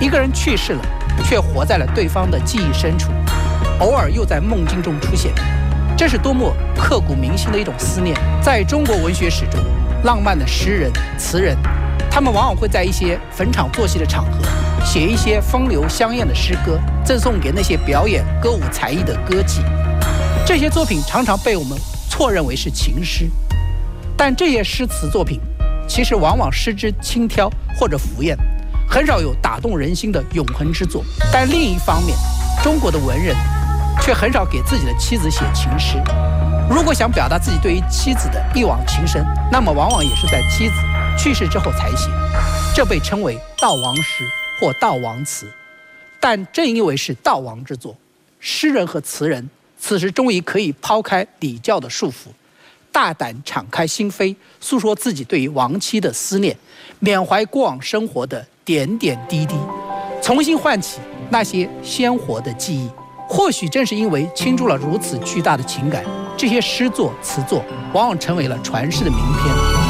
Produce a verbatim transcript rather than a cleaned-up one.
一个人去世了，却活在了对方的记忆深处，偶尔又在梦境中出现，这是多么刻骨铭心的一种思念。在中国文学史中，浪漫的诗人、词人，他们往往会在一些逢场作戏的场合，写一些风流香艳的诗歌，赠送给那些表演歌舞才艺的歌妓。这些作品常常被我们错认为是情诗，但这些诗词作品其实往往失之轻佻或者浮艳，很少有打动人心的永恒之作。但另一方面，中国的文人却很少给自己的妻子写情诗。如果想表达自己对于妻子的一往情深，那么往往也是在妻子去世之后才写，这被称为悼亡诗或悼亡词。但正因为是悼亡之作，诗人和词人此时终于可以抛开礼教的束缚，大胆敞开心扉，诉说自己对于亡妻的思念，缅怀过往生活的点点滴滴，重新唤起那些鲜活的记忆。或许正是因为倾注了如此巨大的情感，这些诗作词作往往成为了传世的名篇。